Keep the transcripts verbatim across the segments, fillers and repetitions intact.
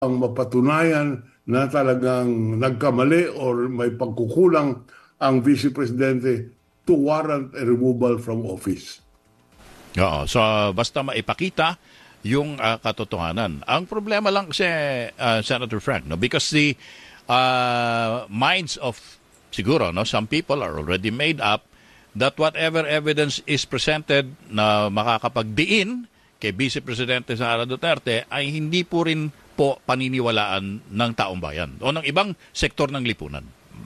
ang mapatunayan na talagang nagkamali or may pagkukulang ang Vice Presidente to warrant a removal from office. Oo, so basta maipakita yung uh, katotohanan. Ang problema lang kasi, uh, Senator Frank, no, because the uh, minds of siguro, no, some people are already made up that whatever evidence is presented na makakapagdiin kay Vice Presidente Sara Duterte ay hindi po rin po paniniwalaan ng taong bayan o ng ibang sektor ng lipunan.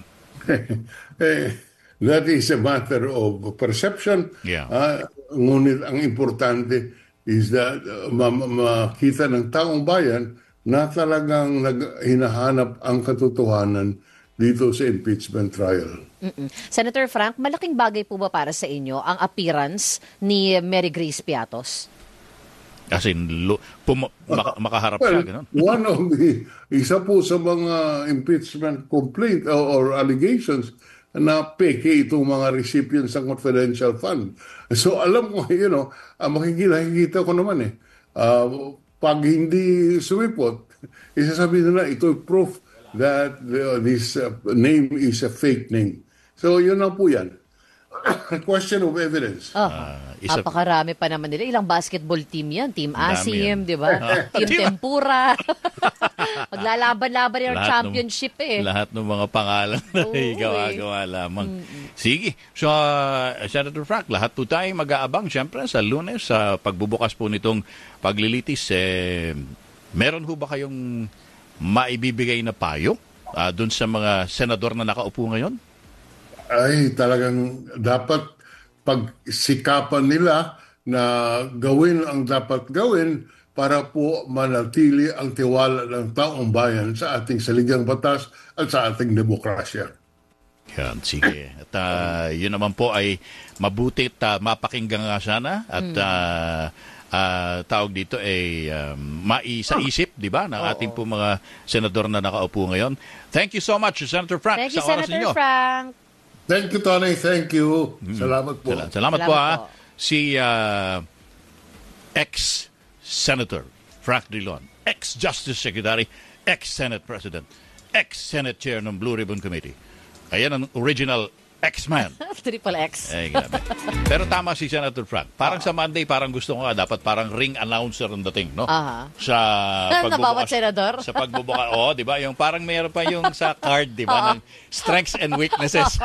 eh, that is a matter of perception. Yeah. Uh, ngunit ang importante is that uh, ma- makita ng taong bayan na talagang nag- hinahanap ang katotohanan dito sa impeachment trial. Mm-mm. Senator Frank, malaking bagay po ba para sa inyo ang appearance ni Mary Grace Piatos? As in, lo, pum- mak- makaharap well, siya, gano'n? One of the, isa po sa mga impeachment complaint or, or allegations na peke itong mga recipients ng confidential fund. So alam ko, you know, uh, makikita ko naman eh, uh, pag hindi sumipot, isasabi nila ito proof that uh, this uh, name is a fake name. So yun na po yan. Question of evidence. Oh, Uh, isa- napakarami pa naman nila. Ilang basketball team yan? Team Dami Asim, yan. di ba? Team Tempura. Maglalaban-laban yung Lahat championship nung, eh. Lahat ng mga pangalan na Oo, gawa-gawa lamang. Sige. So, uh, Senator Frank, lahat po tayo mag-aabang siyempre sa Lunes sa pagbubukas po nitong paglilitis. Eh, meron ho ba kayong maibibigay na payo uh, dun sa mga senador na nakaupo ngayon? Ay, talagang dapat pagsikapan nila na gawin ang dapat gawin para po manatili ang tiwala ng taong bayan sa ating saligang batas at sa ating demokrasya. Yan, sige. At uh, yun naman po ay mabuti at uh, mapakinggan nga sana at uh, uh, tawag dito ay um, maisa-isip, di ba, ng ating po mga senador na nakaupo ngayon. Thank you so much, Senator Frank, Thank you, sa oras Senator ninyo. Frank. Thank you, Tony. Thank you. Salamat po. Salamat, salamat Salamat po, ha. po. Si uh, ex-Senator Frank Drilon, ex-Justice Secretary, ex-Senate President, ex-Senate Chair ng Blue Ribbon Committee. Ayan ang original X-Man. Triple X. Eh, grabe. Pero tama si Senator Frank. Parang sa Monday, parang gusto ko nga, dapat parang ring announcer ang dating, no? Aha. Sa Na bawat senador? Sa pagbubukas. Oo, di ba? Yung parang mayroon pa yung sa card, di ba? Ng strengths and weaknesses.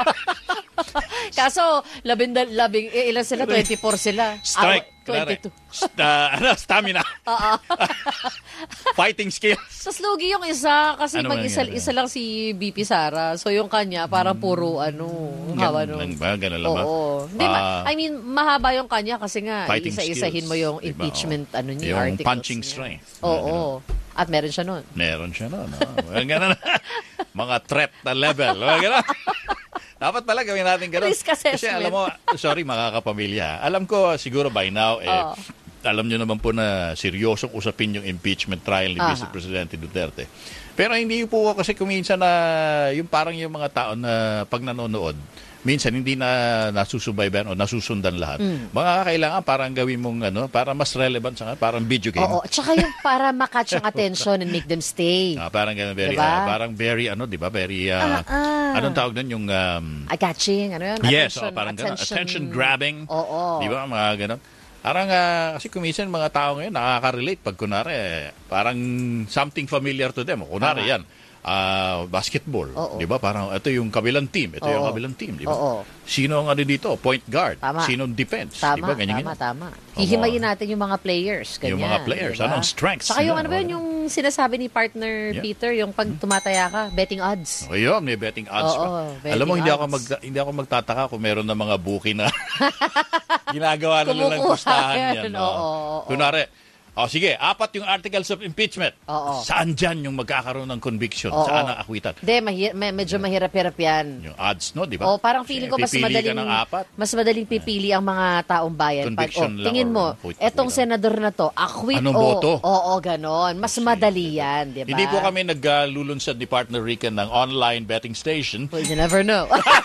Kaso, labing, labing, eh, ilan sila? twenty-four sila. Strike. Ah, twenty-two. St- uh, ano, stamina. Oo. Fighting skills. Tapos lugi yung isa kasi Ano mag-isa nangyari? isa lang si B P Sara. So yung kanya parang puro ano, hawa Ganun no. lang ba? Ganun lang ba? Oo. Hindi, Ah, ma- I mean, mahaba yung kanya kasi nga Fighting isa-isahin skills, mo yung diba? impeachment Oo. ano niya, Yung articles punching niya. strength. Oo. At meron siya nun. Meron siya no. no? Ganun. Mga threat na level. Mga ganun. Dapat pala gawin natin ganun. Risk assessment. Kasi alam mo, sorry mga kapamilya, alam ko siguro by now, eh, Oo. alam nyo naman po na seryosong usapin yung impeachment trial ni Aha. Vice Presidente Duterte. Pero hindi po kasi kuminsan na yung parang yung mga tao na pag nanonood, minsan hindi na nasusubaybayan o nasusundan lahat. Mm. Mga kailangan parang gawin mong ano, para mas relevant sa parang video game. Oo. Tsaka yung para makatch yung attention and make them stay. Ah, parang ganun, very, Diba? ah, parang very, ano, di ba? Very, ah, Ah, ah. anong tawag doon? Yung, um, Eye-catching, ano yun? yes, Attention, oh, parang ganun. Attention grabbing. Oo. Di ba? Mga ganun. Parang, ah, kasi kuminsan mga tao ngayon nakaka-relate pag kunwari, eh, parang something familiar to them. Kunwari Tama. yan, ah, basketball. Oo. Di ba? Parang ito yung kabilang team. Ito yung Oo. kabilang team. Di ba? Oo. Sino ang ano dito? Point guard. Tama. Sino ang defense? Di Tama, ba? Ganyan, tama, ganyan. tama. Hihimayin natin yung mga players. Ganyan, Yung mga players, diba? anong strengths Saka yung nila, ano ba yun, oh. yung sinasabi ni partner Yeah. Peter, yung pag tumataya ka, betting odds. O yun, may betting odds Oo, pa. betting Alam mo, hindi ako, odds. mag, hindi ako magtataka kung meron na mga bookie na ginagawa na nilang Kumukuha pustahan yan. yan. Oo, oo, oo. Kunwari, o sige, apat yung articles of impeachment. Oo. Saan dyan yung magkakaroon ng conviction? Oo. Saan ang akwitan? Hindi, mahi- me- medyo mahirap-hirap yan. Yung odds, no? Di ba? O parang feeling ko mas Pipili madaling ka ng apat. mas madaling pipili ang mga taong bayan. Pag, Conviction oh, lang tingin or mo, vote ko etong lang. senador na to, acquit Anong o boto? oo, ganon. Mas madali yan, di ba? Hindi po kami naglulunsad ni Partner Rican ng online betting station. Well, you never know.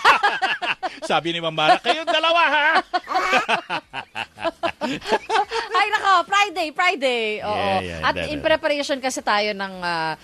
Sabi ni Mama, kayong dalawa ha? Ay, nako, Friday, Friday. Oo. Yeah, yeah, At that- in preparation kasi tayo ng ah,